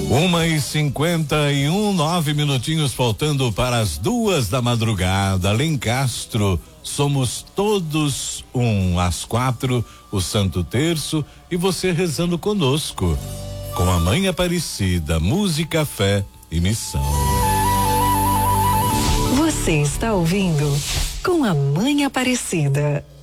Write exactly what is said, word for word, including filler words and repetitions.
Uma e cinquenta e um, nove minutinhos faltando para as duas da madrugada. Lencastro, somos todos um. Às quatro, o Santo Terço e você rezando conosco. Com a Mãe Aparecida, música, fé e missão. Você está ouvindo Com a Mãe Aparecida.